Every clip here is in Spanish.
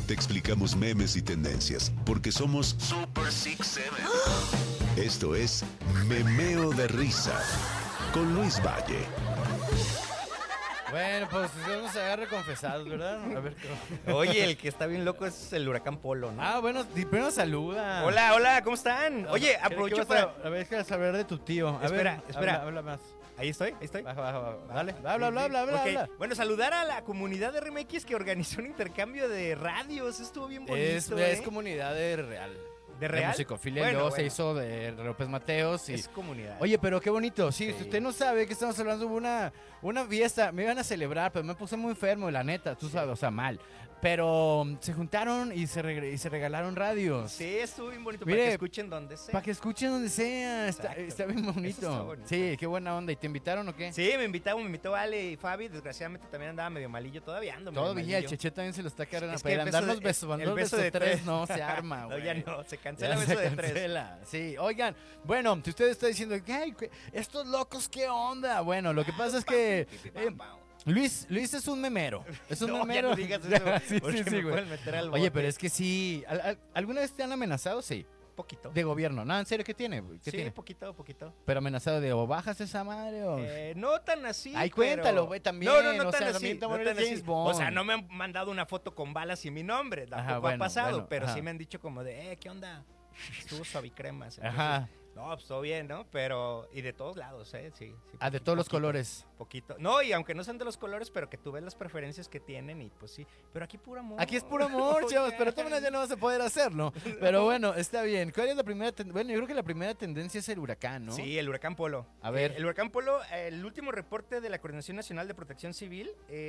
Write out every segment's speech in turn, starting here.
Te explicamos memes y tendencias, porque somos Super Six Seven. Esto es Memeo de Risa, con Luis Valle. Bueno, pues nos agarre confesados, ¿verdad? A ver, Oye, el que está bien loco es el huracán Polo, ¿no? Ah, bueno, primero saluda. Hola, ¿cómo están? Oye, aprovecho para... A ver, déjame saber de tu tío. Espera. Habla más. Ahí estoy. Baja. Dale, Sí, habla. Ok. Bueno, saludar a la comunidad de RMX que organizó un intercambio de radios. Estuvo bien bonito, Es comunidad de Real. ¿De Real? Musicofilia, Bueno, luego bueno. se hizo de López Mateos. Y... Es comunidad. Oye, pero qué bonito. Sí, Sí. si usted no sabe que estamos hablando, hubo una fiesta. Me iban a celebrar, pero me puse muy enfermo, la neta. Tú sabes, o sea, mal. Pero se juntaron y se regalaron radios. Sí, estuvo bien bonito. Mire, para que escuchen donde sea. Para que escuchen donde sea. Exacto. Está bien Eso bonito. está bonito. Sí, qué buena onda. ¿Y te invitaron o qué? Sí, me invitó Ale y Fabi. Desgraciadamente también andaba medio malillo. Todavía ando medio Todavía el malillo. Cheche también se lo está cargando. Es que Pero el beso andarnos de- besos, el beso de tres tres. no se arma, No, güey. ya no, se cancela Ya beso se de tres. cancela. Sí, oigan, bueno, si usted está diciendo, "Ay, estos locos, ¿qué onda?" Bueno, lo que pasa es que Luis es un memero. Es un No, ya memero. no digas eso, Sí, porque sí, me güey. pueden meter al Oye, bote. pero es que sí. ¿Alguna vez te han amenazado? Sí. Poquito. De gobierno. No, en serio, ¿qué tiene? Güey? ¿Qué Sí, tiene? poquito. Pero amenazado de o bajas esa madre o. No tan así. Ay, pero- cuéntalo, güey, también, No o tan sea, así. también No estamos tan en James así. Bond. O sea, no me han mandado una foto con balas y mi nombre. Tampoco Ajá, bueno, ha pasado. bueno, pero ajá. sí me han dicho como de, ¿qué onda? Estuvo suavicremas. Entonces, Ajá. No, pues todo bien, ¿no? Pero, y de todos lados, Sí. Ah, de todos los colores. Poquito. No, y aunque no sean de los colores, pero que tú ves las preferencias que tienen y pues sí. Pero aquí puro amor. Aquí es puro amor, chavos, pero de todas maneras ya no vas a poder hacerlo. Pero bueno, está bien. ¿Cuál es la primera Bueno, yo creo que la primera tendencia es el huracán, ¿no? Sí, el huracán Polo. A ver. El huracán Polo, el último reporte de la Coordinación Nacional de Protección Civil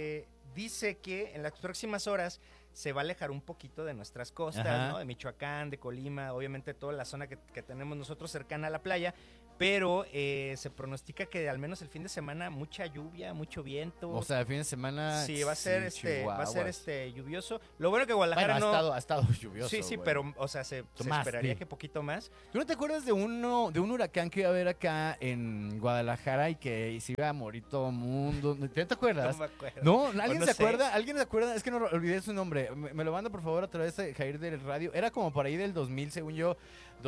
dice que en las próximas horas se va a alejar un poquito de nuestras costas, Ajá. ¿no? De Michoacán, de Colima, obviamente toda la zona que tenemos nosotros cercana a la playa, pero se pronostica que al menos el fin de semana mucha lluvia, mucho viento. O sea, el fin de semana. Sí, va a ser Chihuahuas. lluvioso. Lo bueno que Guadalajara Bueno, no ha estado lluvioso. Sí, güey. pero o sea, se Más, esperaría sí. que poquito más. ¿Tú no te acuerdas de un huracán que iba a haber acá en Guadalajara y que se iba a morir todo el mundo? ¿Te acuerdas? No me acuerdo. ¿No? O ¿Alguien no se sé. acuerda? ¿Alguien se acuerda? Es que no olvidé su nombre. Me lo manda por favor a través de Jair del radio. Era como por ahí del 2000, según yo,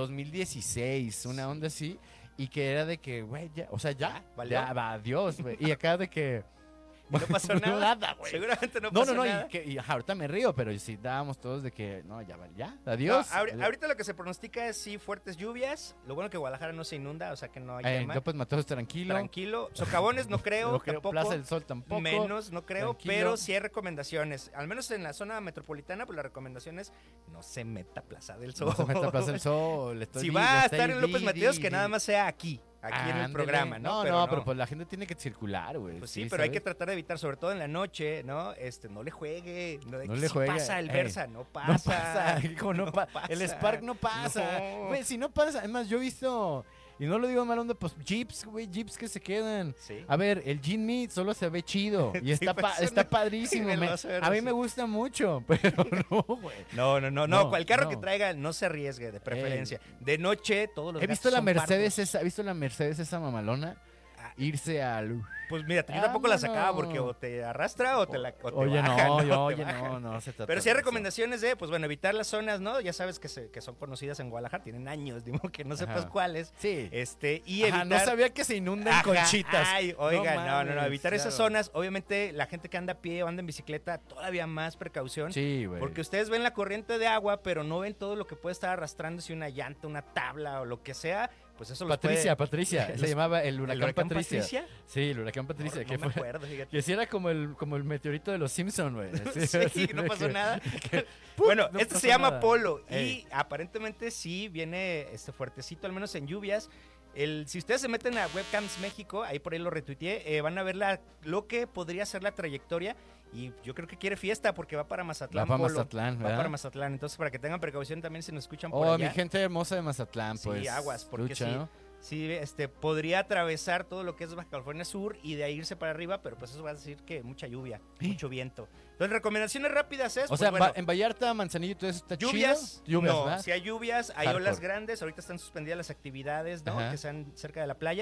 2016, una onda así. Y que era de que, güey, ya, o sea, ya, ¿Valió? ya, va, adiós, güey. Y acá de que... No pasó nada. güey. Seguramente no No, pasó no, nada. y ajá, ahorita me río, pero sí dábamos todos de que, no, ya, ya, adiós. No, ahorita lo que se pronostica es sí fuertes lluvias. Lo bueno que Guadalajara no se inunda, o sea que no hay tema. López Mateos tranquilo. Tranquilo. Socavones no creo, No creo, tampoco. Plaza del Sol tampoco. Menos, no creo, Tranquilo. pero sí hay recomendaciones. Al menos en la zona metropolitana, pues la recomendación es no se meta Plaza del Sol. No se meta a Plaza del Sol. Si va a estar en López Mateos, que nada más sea aquí en el Ándele. programa, ¿no? Pero pues la gente tiene que circular, güey. Pues sí, pero hay que tratar de evitar, sobre todo en la noche, ¿no? No le juegue, no, No que le sí juegue. pasa el Ey, Versa, no No pasa. pasa, hijo, no pasa. El Spark no pasa. No. Güey, si no pasa, además yo he visto, y no lo digo mal onda, pues jeeps, güey, jeeps que se quedan. Sí. A ver, el Gin Meat solo se ve chido y Sí, está, pues, está no- padrísimo. sí, me lo vas a ver a mí así. me gusta mucho, pero no, güey. No, No, el carro no. que traiga no se arriesgue, de preferencia. De noche, todos los He visto gastos la son Mercedes partos. esa, ¿has visto la Mercedes esa mamalona? Ah. Irse al... Pues mira, yo tampoco la sacaba Vámonos. porque o te arrastra o te Oye, baja, no, Te oye, baja. no se trata Pero sí hay de eso. recomendaciones de, pues bueno, evitar las zonas, ¿no? Ya sabes que son conocidas en Guadalajara, tienen años, digo, que no sepas Ajá. cuáles. Sí. Y Ajá, evitar... no sabía que se inundan Ajá, conchitas. Ay, oigan, no, mames, evitar esas claro. zonas. Obviamente, la gente que anda a pie o anda en bicicleta, todavía más precaución. Sí, güey. Porque ustedes ven la corriente de agua, pero no ven todo lo que puede estar arrastrándose una llanta, una tabla o lo que sea. Pues eso los Patricia, puede... Patricia. Se los- llamaba el huracán, huracán Patricia? Patricia? Sí, el huracán Patricia. No que me fue, acuerdo, fíjate. que sí era como el meteorito de los Simpsons, güey. Sí, no pasó nada. ¡pum! Bueno, No este pasó se llama nada. Polo y Ey. aparentemente sí viene fuertecito, al menos en lluvias. Si ustedes se meten a Webcams México, ahí por ahí lo retuiteé, van a ver lo que podría ser la trayectoria. Y yo creo que quiere fiesta porque va para Mazatlán. Va para Polo. Mazatlán, Va ¿verdad? para Mazatlán. Entonces, para que tengan precaución también si nos escuchan por Oh, allá. mi gente hermosa de Mazatlán, pues. Sí, aguas, porque lucha, sí. ¿no? Sí, podría atravesar todo lo que es Baja California Sur y de ahí irse para arriba, pero pues eso va a decir que mucha lluvia, mucho viento. Entonces, recomendaciones rápidas es, O pues, sea, bueno, en Vallarta, Manzanillo y todo eso está lluvias, chido. Lluvias, no, ¿verdad? si hay lluvias, hay Hardcore. olas grandes, ahorita están suspendidas las actividades, ¿no? Ajá. Que sean cerca de la playa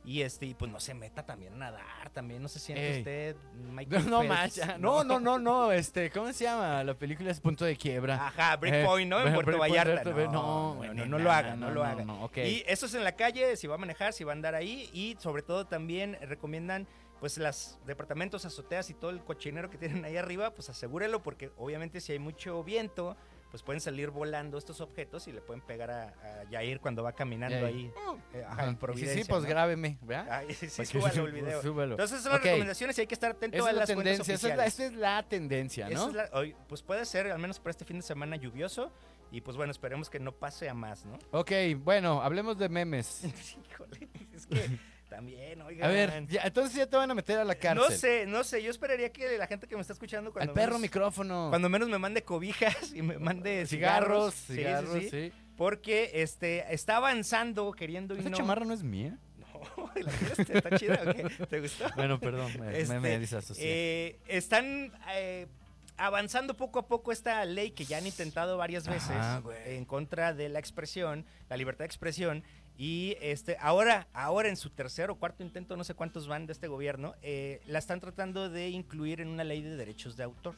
y pues no se meta también a nadar, también no se siente usted Michael No, Phelps, mancha. No. ¿Cómo se llama? La película es Punto de Quiebra. Ajá, Breakpoint, ¿no? En Puerto Vallarta. No lo haga, no lo haga. Okay. Y eso es en la calle, si va a manejar, si va a andar ahí, y sobre todo también recomiendan pues los departamentos, azoteas y todo el cochinero que tienen ahí arriba, pues asegúrelo, porque obviamente si hay mucho viento, pues pueden salir volando estos objetos y le pueden pegar a Yair cuando va caminando ahí. En Providencia, sí, pues ¿no? grábeme, ¿verdad? Sí, súbalo el video. Súbalo. Entonces son las recomendaciones y hay que estar atento esa a las tendencia, cuentas oficiales. Esa es la tendencia, ¿no? Pues puede ser, al menos para este fin de semana lluvioso, y pues bueno, esperemos que no pase a más, ¿no? Ok, bueno, hablemos de memes. Híjole, es que... También, oigan. A ver, entonces ya te van a meter a la cárcel. No sé, yo esperaría que la gente que me está escuchando al perro micrófono. Cuando menos me mande cobijas y me mande cigarros. Sí. Porque está avanzando queriendo ¿Esa chamarra no es mía? No, la está chida, ¿o qué? ¿Te gustó? Bueno, perdón, me desasocié. Están avanzando poco a poco esta ley que ya han intentado varias veces en contra de la expresión, la libertad de expresión. Y ahora en su tercer o cuarto intento, no sé cuántos van de este gobierno, la están tratando de incluir en una ley de derechos de autor.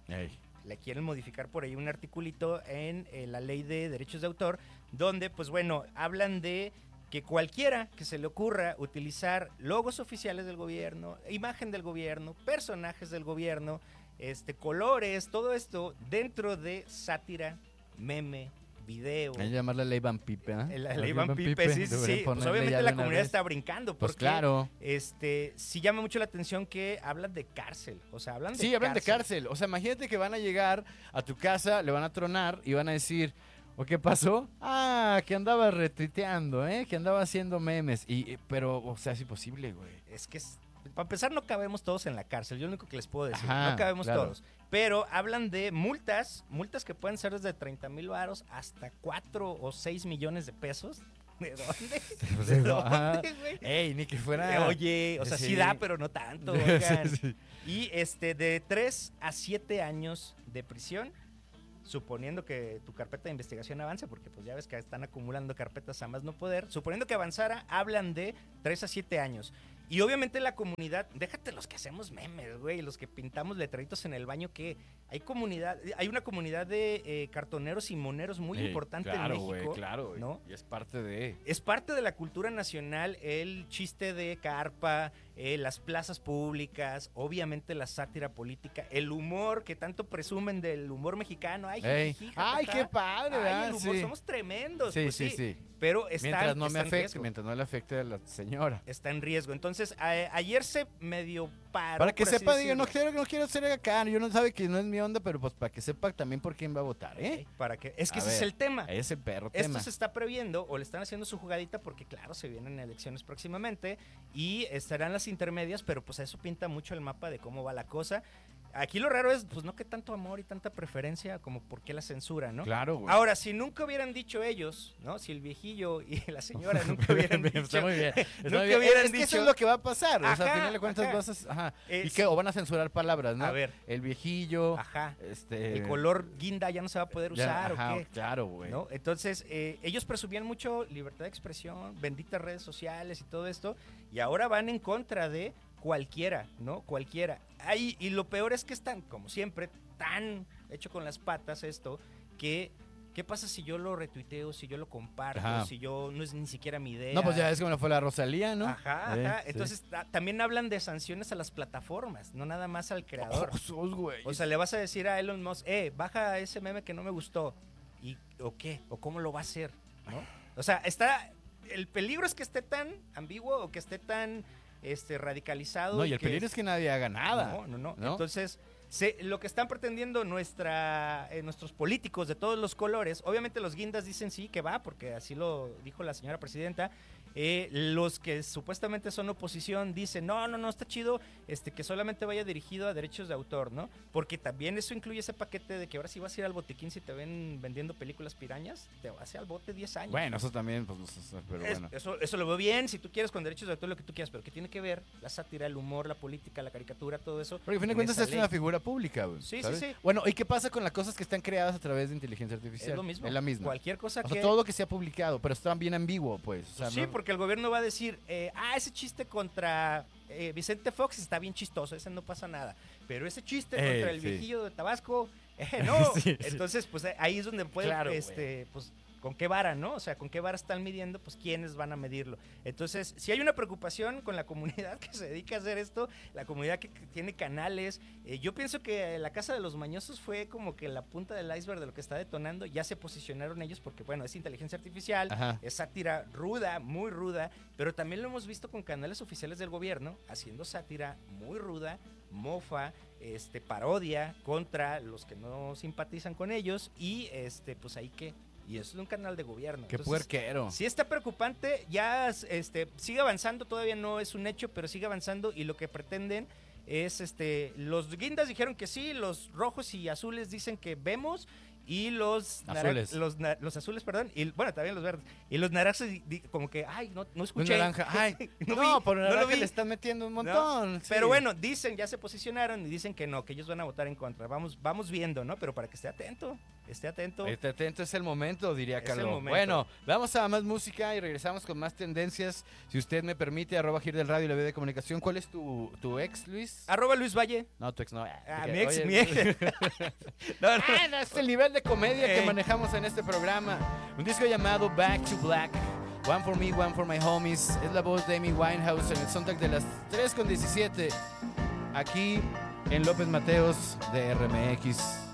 Le quieren modificar por ahí un articulito en la ley de derechos de autor, donde, pues bueno, hablan de que cualquiera que se le ocurra utilizar logos oficiales del gobierno, imagen del gobierno, personajes del gobierno, colores, todo esto dentro de sátira, meme, video. Hay que llamarla ley Van Pipe, ¿eh? La ley Van Pipe, sí. Pues obviamente la comunidad está brincando. Porque, pues claro. Sí llama mucho la atención que hablan de cárcel. O sea, hablan de cárcel. O sea, imagínate que van a llegar a tu casa, le van a tronar y van a decir, ¿o qué pasó? Ah, que andaba retuiteando, que andaba haciendo memes. Pero, o sea, es imposible, güey. Es que para empezar, no cabemos todos en la cárcel. Yo lo único que les puedo decir, no cabemos todos. Pero hablan de multas que pueden ser desde 30,000 varos hasta 4 o 6 millones de pesos. ¿De dónde? ¿De dónde, güey? Ey, ni que fuera... Oye, o sea, sí da, pero no tanto, oigan. Y de 3 a 7 años de prisión, suponiendo que tu carpeta de investigación avance, porque pues ya ves que están acumulando carpetas a más no poder, suponiendo que avanzara, hablan de 3 a 7 años. Y obviamente la comunidad, déjate los que hacemos memes, güey, los que pintamos letreritos en el baño, que hay una comunidad de cartoneros y moneros muy importante en México. Claro, ¿no? Y es parte de la cultura nacional, el chiste de carpa, las plazas públicas, obviamente la sátira política, el humor que tanto presumen del humor mexicano. Ay, qué padre, ay, el humor, somos tremendos. Sí. Pero mientras no le afecte a la señora. Está en riesgo. Entonces, ayer se medio paró. Para que sepa, digo, no quiero ser acá, yo no sabe que no es mi onda, pero pues para que sepa también por quién va a votar, ¿eh? Es que ese es el tema. Es el perro tema. Esto se está previendo, o le están haciendo su jugadita, porque claro, se vienen elecciones próximamente, y estarán las intermedias, pero pues eso pinta mucho el mapa de cómo va la cosa. Aquí lo raro es, pues no que tanto amor y tanta preferencia como por qué la censura, ¿no? Claro, güey. Ahora, si nunca hubieran dicho ellos, ¿no? Si el viejillo y la señora nunca hubieran dicho... Está muy bien. Es que eso es lo que va a pasar. Ajá, o sea, al final de cuentas vas a... ¿Y qué? O van a censurar palabras, ¿no? A ver. El viejillo... El color guinda ya no se va a poder usar, ¿o qué? Claro, güey. ¿No? Entonces, ellos presumían mucho libertad de expresión, benditas redes sociales y todo esto, y ahora van en contra de cualquiera, ¿no? Cualquiera. Y lo peor es que están, como siempre, tan hecho con las patas esto, que ¿qué pasa si yo lo retuiteo, si yo lo comparto, si yo no es ni siquiera mi idea? No, pues ya es como fue la Rosalía, ¿no? Ajá. Entonces también hablan de sanciones a las plataformas, no nada más al creador. O sea, le vas a decir a Elon Musk, baja ese meme que no me gustó. ¿O qué? ¿O cómo lo va a hacer? ¿No? O sea, el peligro es que esté tan ambiguo o que esté tan radicalizado. No, y el peligro es que nadie haga nada. No. Entonces, lo que están pretendiendo nuestros políticos de todos los colores, obviamente los guindas dicen sí que va, porque así lo dijo la señora presidenta. Los que supuestamente son oposición dicen, no, está chido que solamente vaya dirigido a derechos de autor, ¿no? Porque también eso incluye ese paquete de que ahora si vas a ir al botiquín, si te ven vendiendo películas pirañas, te vas al bote 10 años. Bueno, eso también, pues, pero bueno. Eso lo veo bien, si tú quieres con derechos de autor lo que tú quieras, pero que tiene que ver la sátira, el humor, la política, la caricatura, todo eso. Porque a fin de cuentas es una figura pública, güey. Sí. Bueno, ¿y qué pasa con las cosas que están creadas a través de inteligencia artificial? Es lo mismo. Es la misma. Cualquier cosa o sea, todo lo que se ha publicado, pero está bien ambiguo, pues. O sea, sí, porque porque el gobierno va a decir, ese chiste contra Vicente Fox está bien chistoso, ese no pasa nada. Pero ese chiste contra el viejillo de Tabasco, no. Sí. Entonces, pues ahí es donde puede, claro, pues, ¿con qué vara, no? O sea, ¿con qué vara están midiendo? Pues, ¿quiénes van a medirlo? Entonces, si hay una preocupación con la comunidad que se dedica a hacer esto, la comunidad que tiene canales, yo pienso que la Casa de los Mañosos fue como que la punta del iceberg de lo que está detonando. Ya se posicionaron ellos porque, bueno, es inteligencia artificial, ajá, es sátira ruda, muy ruda, pero también lo hemos visto con canales oficiales del gobierno haciendo sátira muy ruda, mofa, parodia contra los que no simpatizan con ellos y, pues ahí que... Y eso es un canal de gobierno. ¡Qué puerquero! Sí está preocupante, ya sigue avanzando, todavía no es un hecho, pero sigue avanzando y lo que pretenden es, los guindas dijeron que sí, los rojos y azules dicen que vemos y los azules, los azules, perdón, y bueno, también los verdes, y los naranjas como que, no escuché. Un naranja, no, por naranja le están metiendo un montón. No, sí. Pero bueno, dicen, ya se posicionaron y dicen que no, que ellos van a votar en contra. Vamos viendo, ¿no? Pero para que esté atento. Esté atento, es el momento, diría Carlos. Bueno, vamos a más música y regresamos con más tendencias. Si usted me permite, @Gir del Radio y la B de Comunicación. ¿Cuál es tu ex, Luis? @Luis Valle. No, tu ex no. Mi ex. No, es el nivel de comedia que manejamos en este programa. Un disco llamado Back to Black. One for me, one for my homies. Es la voz de Amy Winehouse en el soundtrack de las 3:17. Aquí en López Mateos de RMX.